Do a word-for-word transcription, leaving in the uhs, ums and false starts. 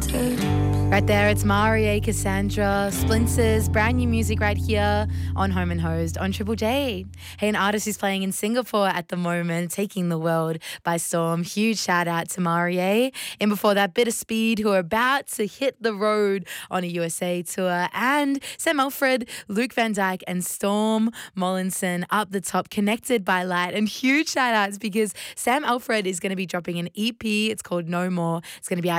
Right there, it's Marie, Cassandra, Splinters, brand new music right here on Home and Hosed on Triple J. Hey, an artist who's playing in Singapore at the moment, taking the world by storm. Huge shout out to Marie. And before that, Bit of Speed, who are about to hit the road on a U S A tour. And Sam Alfred, Luke Van Dyke, and Storm Mollinson up the top, Connected by Light. And huge shout outs because Sam Alfred is going to be dropping an E P. It's called No More. It's going to be out